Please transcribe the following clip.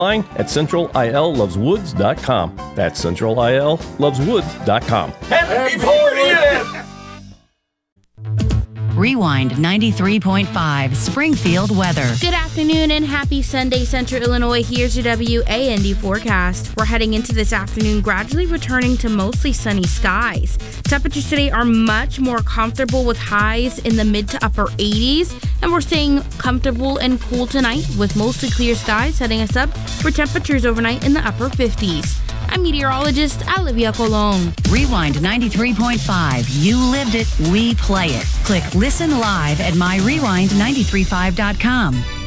online at centralilloveswoods.com. That's centralilloveswoods.com. Happy 40th! Rewind 93.5 Springfield weather. Good afternoon and happy Sunday, Central Illinois. Here's your WAND forecast. We're heading into this afternoon, gradually returning to mostly sunny skies. Temperatures today are much more comfortable with highs in the mid to upper 80s, and we're staying comfortable and cool tonight with mostly clear skies, setting us up for temperatures overnight in the upper 50s. I'm meteorologist Olivia Colon. Rewind 93.5. You lived it, we play it. Click Listen Live at myrewind935.com.